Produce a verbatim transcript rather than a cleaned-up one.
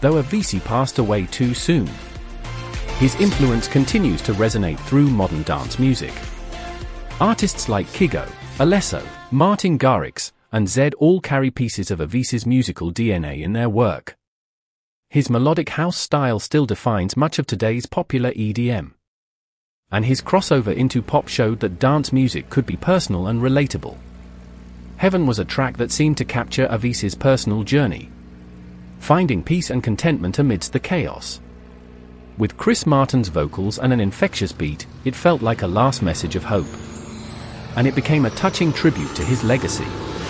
though Avicii passed away too soon. His influence continues to resonate through modern dance music. Artists like Kygo, Alesso, Martin Garrix, and Zedd all carry pieces of Avicii's musical D N A in their work. His melodic house style still defines much of today's popular E D M. And his crossover into pop showed that dance music could be personal and relatable. Heaven was a track that seemed to capture Avicii's personal journey, finding peace and contentment amidst the chaos. With Chris Martin's vocals and an infectious beat, it felt like a last message of hope. And it became a touching tribute to his legacy.